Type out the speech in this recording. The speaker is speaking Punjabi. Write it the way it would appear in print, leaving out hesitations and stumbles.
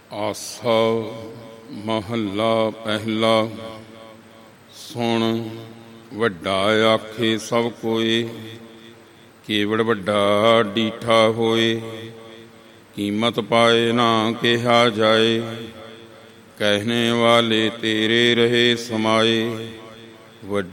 ਆਸਾ ਮਹੱਲਾ ਪਹਿਲਾ। ਸੁਣ ਵੱਡਾ ਆਖੇ ਸਭ ਕੋਇ, ਕੇਵੜ ਵੱਡਾ ਡੀਠਾ ਹੋਏ। ਕੀਮਤ ਪਾਏ ਨਾ ਕਿਹਾ ਜਾਏ, ਕਹਿਣੇ ਵਾਲੇ ਤੇਰੇ ਰਹੇ ਸਮਾਏ।